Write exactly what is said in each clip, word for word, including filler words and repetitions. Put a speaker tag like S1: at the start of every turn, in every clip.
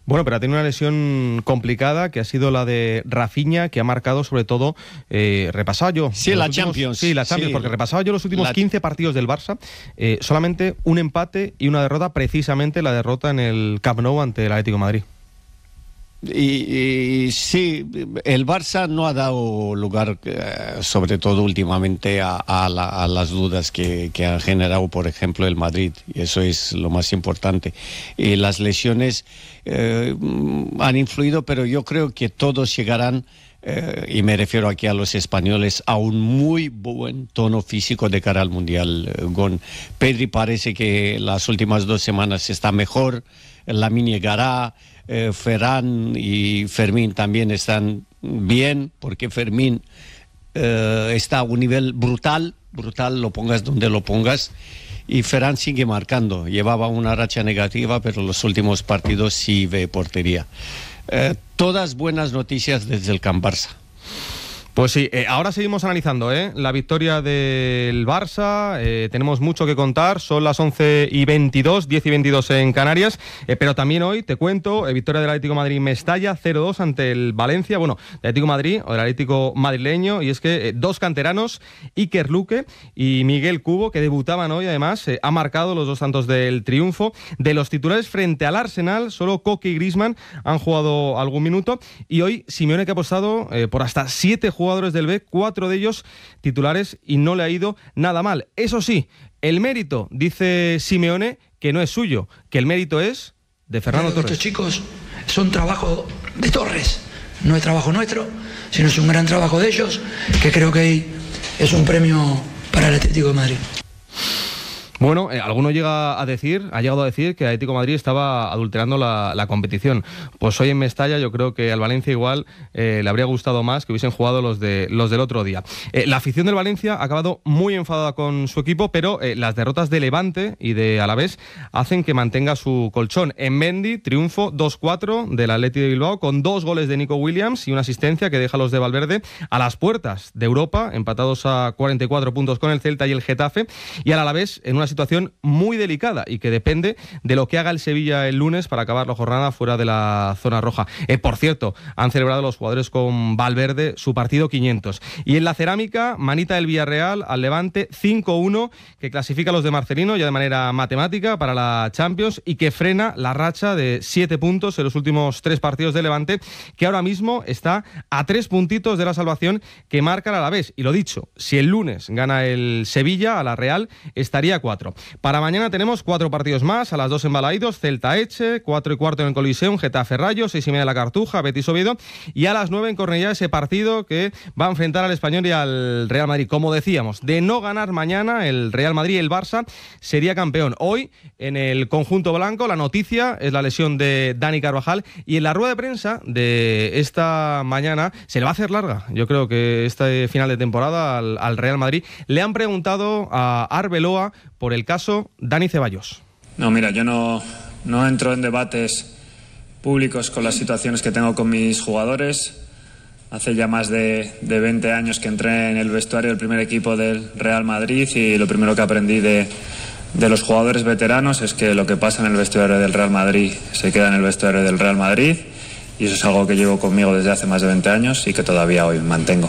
S1: Bueno, pero ha tenido una lesión complicada, que ha sido la de Rafinha, que ha marcado sobre todo, eh, repasaba yo...
S2: Sí, la
S1: últimos,
S2: Champions.
S1: Sí, la Champions, sí. Porque repasaba yo los últimos
S2: la...
S1: quince partidos del Barça, eh, solamente un empate y una derrota, precisamente la derrota en el Camp Nou ante el Atlético de Madrid.
S2: Y, y sí, el Barça no ha dado lugar, eh, sobre todo últimamente, a, a, la, a las dudas que, que ha generado, por ejemplo, el Madrid, y eso es lo más importante. Y las lesiones eh, han influido, pero yo creo que todos llegarán, eh, y me refiero aquí a los españoles, a un muy buen tono físico de cara al Mundial. Con Pedri parece que las últimas dos semanas está mejor, Lamine llegará, Eh, Ferran y Fermín también están bien, porque Fermín eh, está a un nivel brutal, brutal, lo pongas donde lo pongas, y Ferran sigue marcando. Llevaba una racha negativa, pero los últimos partidos sí ve portería. Eh, todas buenas noticias desde el Camp Barça.
S1: Pues sí, eh, ahora seguimos analizando ¿eh? la victoria del Barça, eh, tenemos mucho que contar, son las once y veintidós, diez y veintidós en Canarias, eh, pero también hoy, te cuento, eh, victoria del Atlético de Madrid Mestalla, cero dos ante el Valencia, bueno, del Atlético de Madrid o del Atlético madrileño, y es que eh, dos canteranos, Iker Luque y Miguel Cubo, que debutaban hoy además, eh, ha marcado los dos tantos del triunfo. De los titulares frente al Arsenal, solo Coque y Griezmann han jugado algún minuto, y hoy Simeone, que ha apostado eh, por hasta siete jugadores jugadores del B, cuatro de ellos titulares, y no le ha ido nada mal. Eso sí, el mérito, dice Simeone, que no es suyo, que el mérito es de Fernando
S3: Torres.
S1: Torres.
S3: Estos chicos son trabajo de Torres, no es trabajo nuestro, sino es un gran trabajo de ellos, que creo que es un premio para el Atlético de Madrid.
S1: Bueno, eh, alguno llega a decir, ha llegado a decir que el Atlético de Madrid estaba adulterando la, la competición. Pues hoy en Mestalla yo creo que al Valencia igual eh, le habría gustado más que hubiesen jugado los de los del otro día. Eh, la afición del Valencia ha acabado muy enfadada con su equipo, pero eh, las derrotas de Levante y de Alavés hacen que mantenga su colchón. En Mendy, triunfo dos cuatro del Athletic de Bilbao, con dos goles de Nico Williams y una asistencia que deja a los de Valverde a las puertas de Europa, empatados a cuarenta y cuatro puntos con el Celta y el Getafe, y al Alavés en una situación muy delicada y que depende de lo que haga el Sevilla el lunes para acabar la jornada fuera de la zona roja. Eh, por cierto, han celebrado los jugadores con Valverde su partido quinientos. Y en la cerámica, manita del Villarreal al Levante cinco uno, que clasifica a los de Marcelino ya de manera matemática para la Champions y que frena la racha de siete puntos en los últimos tres partidos de Levante, que ahora mismo está a tres puntitos de la salvación que marca el Alavés. Y lo dicho, si el lunes gana el Sevilla a la Real, estaría a cuatro. Para mañana tenemos cuatro partidos más, a las dos en Balaídos, Celta Eche, cuatro y cuarto en el Coliseum, Getafe Rayo, seis y media en la Cartuja, Betis Oviedo, y a las nueve en Cornellá ese partido que va a enfrentar al Español y al Real Madrid. Como decíamos, de no ganar mañana el Real Madrid, el Barça sería campeón. Hoy, en el conjunto blanco, la noticia es la lesión de Dani Carvajal, y en la rueda de prensa de esta mañana se le va a hacer larga. Yo creo que este final de temporada al, al Real Madrid le han preguntado a Arbeloa por el caso Dani Ceballos.
S4: No, mira, yo no, no entro en debates públicos con las situaciones que tengo con mis jugadores. Hace ya más de, de veinte años que entré en el vestuario del primer equipo del Real Madrid, y lo primero que aprendí de, de los jugadores veteranos es que lo que pasa en el vestuario del Real Madrid se queda en el vestuario del Real Madrid, y eso es algo que llevo conmigo desde hace más de veinte años y que todavía hoy mantengo.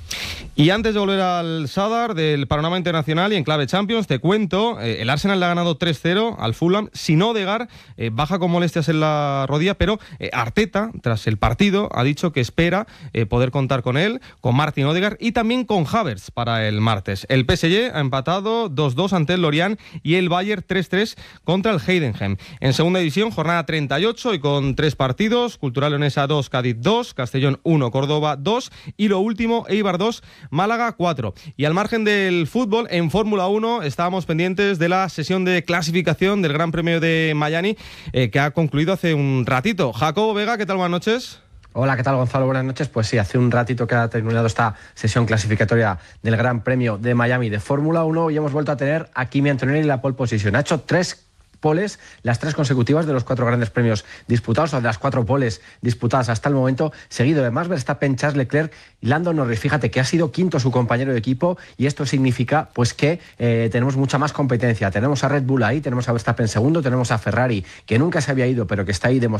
S1: Y antes de volver al Sadar del panorama internacional y en clave Champions, te cuento, eh, el Arsenal le ha ganado tres cero al Fulham, sin Odegaard, eh, baja con molestias en la rodilla, pero eh, Arteta, tras el partido, ha dicho que espera eh, poder contar con él, con Martin Odegaard y también con Havertz para el martes. El P S G ha empatado dos dos ante el Lorient y el Bayern tres tres contra el Heidenheim. En segunda división, jornada treinta y ocho y con tres partidos, Cultural Leonesa dos, Cádiz dos, Castellón uno, Córdoba dos y lo último, Eibar dos, Málaga cuatro. Y al margen del fútbol, en Fórmula uno estábamos pendientes de la sesión de clasificación del Gran Premio de Miami, eh, que ha concluido hace un ratito. Jacobo Vega, ¿qué tal? Buenas noches.
S5: Hola, ¿qué tal, Gonzalo? Buenas noches. Pues sí, hace un ratito que ha terminado esta sesión clasificatoria del Gran Premio de Miami de Fórmula uno y hemos vuelto a tener a Kimi Antonelli en la pole position. Ha hecho tres poles, las tres consecutivas de los cuatro grandes premios disputados, o de las cuatro poles disputadas hasta el momento, seguido de Max Verstappen, Charles Leclerc y Lando Norris. Fíjate que ha sido quinto su compañero de equipo y esto significa pues que eh, tenemos mucha más competencia. Tenemos a Red Bull ahí, tenemos a Verstappen segundo, tenemos a Ferrari, que nunca se había ido, pero que está ahí demostrando